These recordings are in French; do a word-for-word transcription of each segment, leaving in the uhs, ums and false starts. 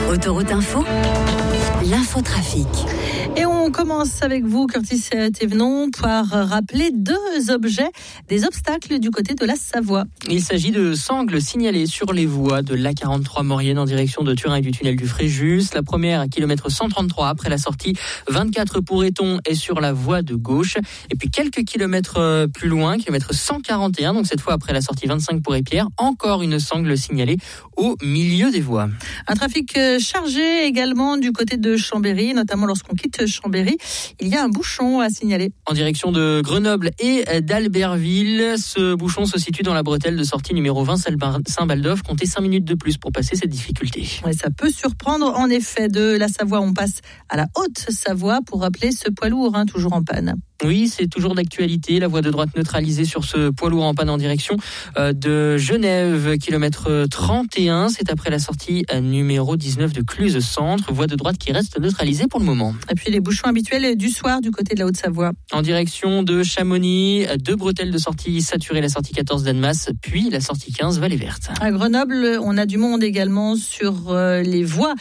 Autoroute Info, l'infotrafic. Et on commence avec vous, Curtis Thévenon, par rappeler deux objets, des obstacles du côté de la Savoie. Il s'agit de sangles signalées sur les voies de l'A quarante-trois Maurienne en direction de Turin et du tunnel du Fréjus. La première à kilomètre cent trente-trois après la sortie vingt-quatre pour Eton est sur la voie de gauche. Et puis quelques kilomètres plus loin, kilomètre cent quarante et un, donc cette fois après la sortie vingt-cinq pour Épierre, encore une sangle signalée au milieu des voies. Un trafic chargé également du côté de Chambéry, notamment lorsqu'on quitte Chambéry. Il y a un bouchon à signaler. En direction de Grenoble et d'Albertville, ce bouchon se situe dans la bretelle de sortie numéro vingt Saint-Baldov. Comptez cinq minutes de plus pour passer cette difficulté. Ouais, ça peut surprendre. En effet, de la Savoie, on passe à la Haute-Savoie pour rappeler ce poids lourd, hein, toujours en panne. Oui, c'est toujours d'actualité. La voie de droite neutralisée sur ce poids lourd en panne en direction de Genève, kilomètre trente et un. C'est après la sortie numéro dix-neuf de Cluse Centre. Voie de droite qui reste neutralisée pour le moment. Et puis les bouchons habituels du soir du côté de la Haute-Savoie. En direction de Chamonix, deux bretelles de sortie saturées, la sortie quatorze d'Annemasse, puis la sortie quinze Vallée Verte. À Grenoble, on a du monde également sur les voies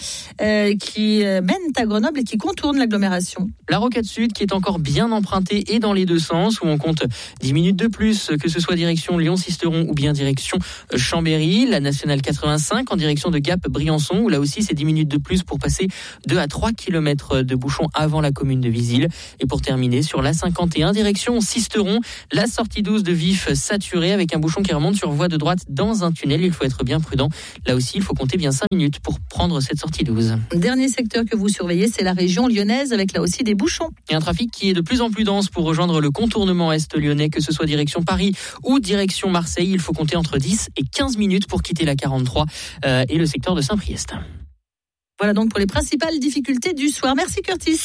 qui mènent à Grenoble et qui contournent l'agglomération. La rocade sud qui est encore bien empruntée et dans les deux sens, où on compte dix minutes de plus, que ce soit direction Lyon-Sisteron ou bien direction Chambéry. La nationale quatre-vingt-cinq en direction de Gap-Briançon, où là aussi c'est dix minutes de plus pour passer deux à trois kilomètres de bouchons avant la commune de Visil. Et pour terminer, sur la cinquante et un direction Sisteron, la sortie douze de Vif saturée avec un bouchon qui remonte sur voie de droite dans un tunnel. Il faut être bien prudent. Là aussi, il faut compter bien cinq minutes pour prendre cette sortie douze. Dernier secteur que vous surveillez, c'est la région lyonnaise avec là aussi des bouchons. Et un trafic qui est de plus en plus dense pour rejoindre le contournement est lyonnais, que ce soit direction Paris ou direction Marseille. Il faut compter entre dix et quinze minutes pour quitter la quarante-trois euh, et le secteur de Saint-Priest. Voilà donc pour les principales difficultés du soir. Merci Curtis.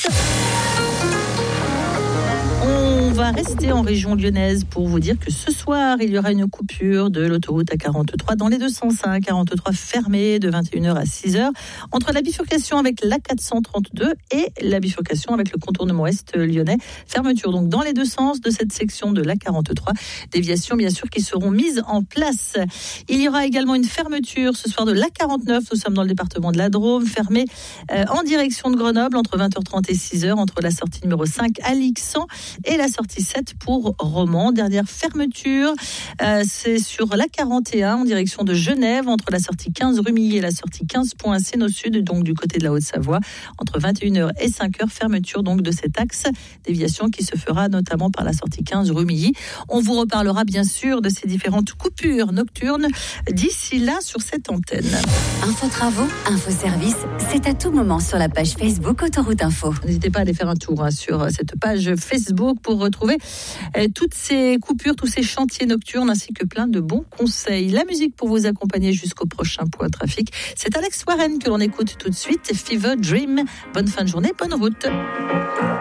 On va rester en région lyonnaise pour vous dire que ce soir, il y aura une coupure de l'autoroute A quarante-trois dans les deux sens. A quarante-trois fermée de vingt et une heures à six heures entre la bifurcation avec l'A quatre cent trente-deux et la bifurcation avec le contournement est lyonnais. Fermeture donc dans les deux sens de cette section de l'A quarante-trois. Déviations bien sûr qui seront mises en place. Il y aura également une fermeture ce soir de l'A quarante-neuf. Nous sommes dans le département de la Drôme, fermée euh, en direction de Grenoble entre vingt heures trente et six heures entre la sortie numéro cinq Alixan et la sortie sept pour Romans. Dernière fermeture, euh, c'est sur l'A quarante et un en direction de Genève entre la sortie quinze Rumilly et la sortie quinze Point Séno Sud, donc du côté de la Haute-Savoie, entre vingt et une heures et cinq heures. Fermeture donc de cet axe, déviation qui se fera notamment par la sortie quinze Rumilly. On vous reparlera bien sûr de ces différentes coupures nocturnes d'ici là sur cette antenne. Info travaux, info service, c'est à tout moment sur la page Facebook Autoroute Info. N'hésitez pas à aller faire un tour hein, sur cette page Facebook pour retrouver euh, toutes ces coupures, tous ces chantiers nocturnes ainsi que plein de bons conseils. La musique pour vous accompagner jusqu'au prochain point trafic. C'est Alex Warren que l'on écoute tout de suite. Fever Dream. Bonne fin de journée, bonne route.